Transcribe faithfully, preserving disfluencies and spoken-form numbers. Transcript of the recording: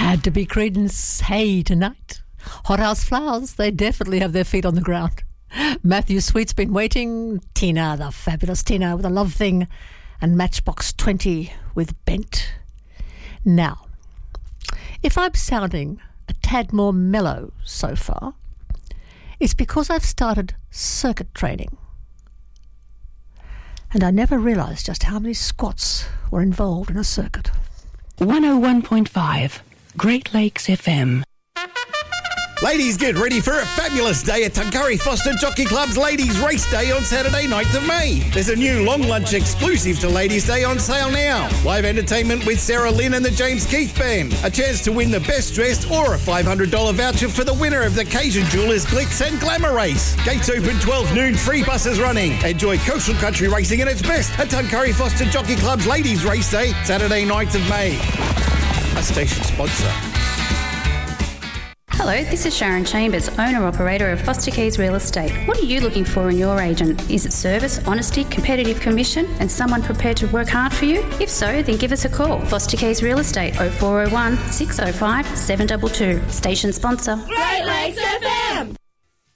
Had to be Creedence. Hey, tonight. Hothouse Flowers, they definitely have their feet on the ground. Matthew Sweet's been waiting. Tina, the fabulous Tina with a Love Thing. And Matchbox twenty with Bent. Now, if I'm sounding a tad more mellow so far, it's because I've started circuit training. And I never realised just how many squats were involved in a circuit. one oh one point five, Great Lakes F M. Ladies, get ready for a fabulous day at Tuncurry Foster Jockey Club's Ladies Race Day on Saturday, ninth of May. There's a new long lunch exclusive to Ladies Day on sale now. Live entertainment with Sarah Lynn and the James Keith Band. A chance to win the best dressed or a five hundred dollars voucher for the winner of the Cajun Jewelers Glitz and Glamour Race. Gates open twelve noon, free buses running. Enjoy coastal country racing at its best at Tuncurry Foster Jockey Club's Ladies Race Day, Saturday, ninth of May. A station sponsor. Hello, this is Sharon Chambers, owner-operator of Foster Keys Real Estate. What are you looking for in your agent? Is it service, honesty, competitive commission, and someone prepared to work hard for you? If so, then give us a call. Foster Keys Real Estate, oh four oh one, six oh five, seven two two. Station sponsor. Great Lakes F M!